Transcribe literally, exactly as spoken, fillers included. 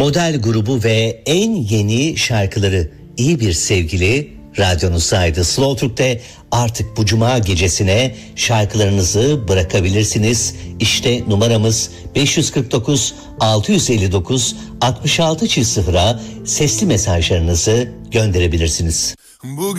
Model grubu ve en yeni şarkıları iyi bir sevgili radyonuzdaydı. Slow Türk'te artık bu cuma gecesine şarkılarınızı bırakabilirsiniz. İşte numaramız beş yüz kırk dokuz altı yüz elli dokuz altmış altı sıfıra sesli mesajlarınızı gönderebilirsiniz. Bugün